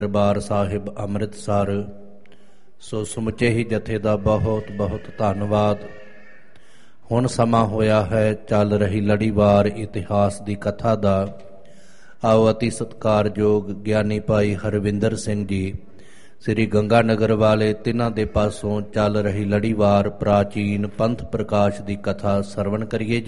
ਦਰਬਾਰ ਸਾਹਿਬ ਅੰਮ੍ਰਿਤਸਰ। ਸੋ ਸਮੁੱਚੇ ਹੀ ਜਥੇ ਦਾ ਬਹੁਤ ਬਹੁਤ ਧੰਨਵਾਦ। ਹੁਣ ਸਮਾਂ ਹੋਇਆ ਹੈ ਚੱਲ ਰਹੀ ਲੜੀਵਾਰ ਇਤਿਹਾਸ ਦੀ ਕਥਾ ਦਾ। ਆਓ ਅਤੀ ਸਤਿਕਾਰਯੋਗ ਗਿਆਨੀ ਭਾਈ ਹਰਵਿੰਦਰ ਸਿੰਘ ਜੀ ਸ੍ਰੀ ਗੰਗਾ ਨਗਰ ਵਾਲੇ ਤਿੰਨਾਂ ਦੇ ਪਾਸੋਂ ਚੱਲ ਰਹੀ ਲੜੀਵਾਰ ਪ੍ਰਾਚੀਨ ਪੰਥ ਪ੍ਰਕਾਸ਼ ਦੀ ਕਥਾ ਸਰਵਣ ਕਰੀਏ।